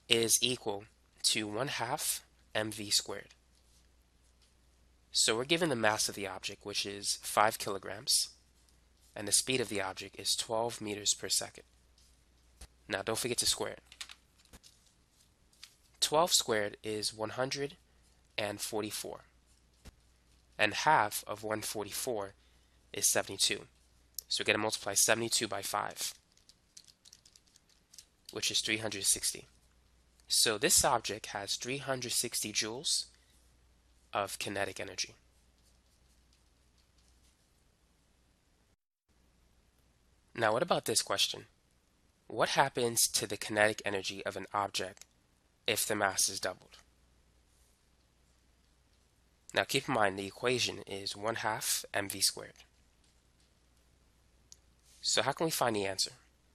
is equal to 1/2 mv squared. So we're given the mass of the object, which is 5 kilograms, and the speed of the object is 12 meters per second. Now don't forget to square it. 12 squared is 144, and half of 144 is 72. So we're going to multiply 72 by 5, which is 360. So this object has 360 joules of kinetic energy. Now what about this question? What happens to the kinetic energy of an object if the mass is doubled? Now keep in mind the equation is 1/2 mv squared. So how can we find the answer?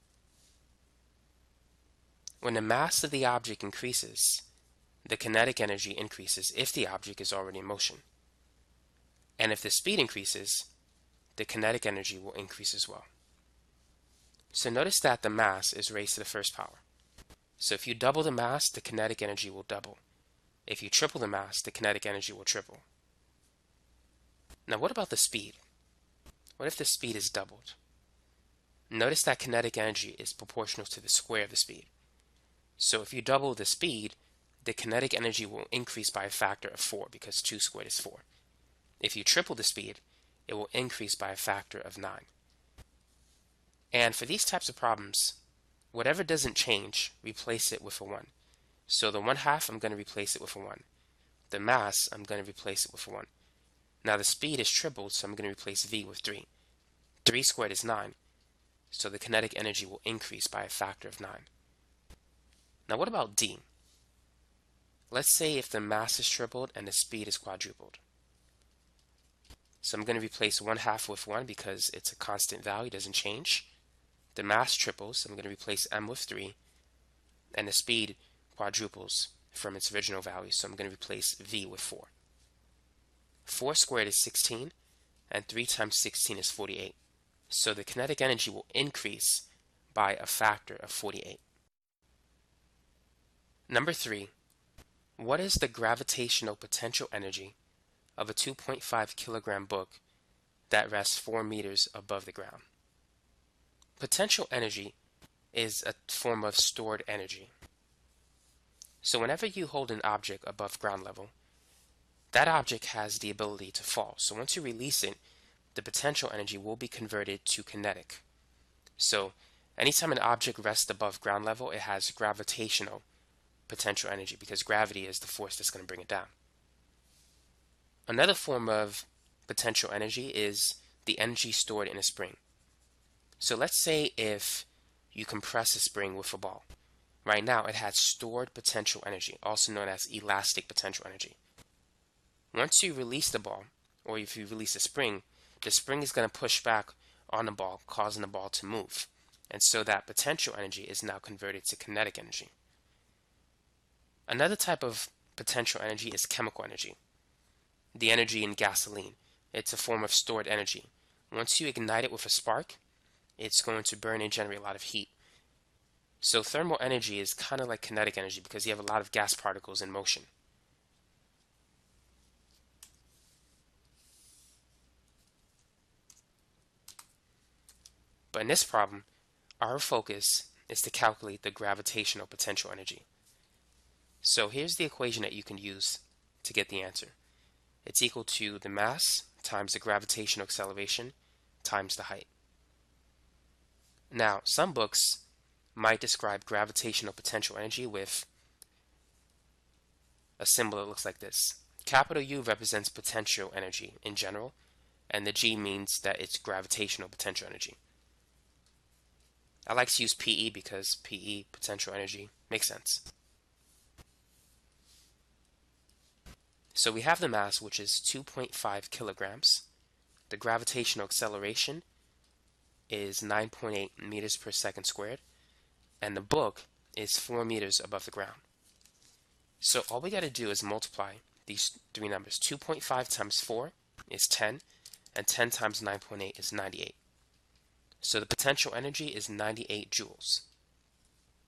When the mass of the object increases, the kinetic energy increases if the object is already in motion. And if the speed increases, the kinetic energy will increase as well. So notice that the mass is raised to the first power. So if you double the mass, the kinetic energy will double. If you triple the mass, the kinetic energy will triple. Now what about the speed? What if the speed is doubled? Notice that kinetic energy is proportional to the square of the speed. So if you double the speed, the kinetic energy will increase by a factor of 4 because 2 squared is 4. If you triple the speed, it will increase by a factor of 9. And for these types of problems, whatever doesn't change, replace it with a 1. So the 1/2, I'm going to replace it with a 1. The mass, I'm going to replace it with a 1. Now the speed is tripled, so I'm going to replace v with 3. 3 squared is 9, so the kinetic energy will increase by a factor of 9. Now what about d? Let's say if the mass is tripled and the speed is quadrupled. So I'm going to replace 1/2 with 1 because it's a constant value, doesn't change. The mass triples, so I'm going to replace m with 3, and the speed quadruples from its original value, so I'm going to replace v with 4. 4 squared is 16, and 3 times 16 is 48. So the kinetic energy will increase by a factor of 48. Number 3, what is the gravitational potential energy of a 2.5 kilogram book that rests 4 meters above the ground? Potential energy is a form of stored energy. So whenever you hold an object above ground level, that object has the ability to fall. So once you release it, the potential energy will be converted to kinetic. So anytime an object rests above ground level, it has gravitational potential energy because gravity is the force that's going to bring it down. Another form of potential energy is the energy stored in a spring. So let's say if you compress a spring with a ball. Right now it has stored potential energy, also known as elastic potential energy. Once you release the ball, or if you release the spring is going to push back on the ball, causing the ball to move. And so that potential energy is now converted to kinetic energy. Another type of potential energy is chemical energy. The energy in gasoline. It's a form of stored energy. Once you ignite it with a spark, it's going to burn and generate a lot of heat. So thermal energy is kind of like kinetic energy because you have a lot of gas particles in motion. But in this problem, our focus is to calculate the gravitational potential energy. So here's the equation that you can use to get the answer. It's equal to the mass times the gravitational acceleration times the height. Now, some books might describe gravitational potential energy with a symbol that looks like this. Capital U represents potential energy in general, and the G means that it's gravitational potential energy. I like to use PE because PE, potential energy, makes sense. So we have the mass, which is 2.5 kilograms. The gravitational acceleration is 9.8 meters per second squared, and the book is 4 meters above the ground. So all we got to do is multiply these three numbers. 2.5 times 4 is 10, and 10 times 9.8 is 98. So the potential energy is 98 joules.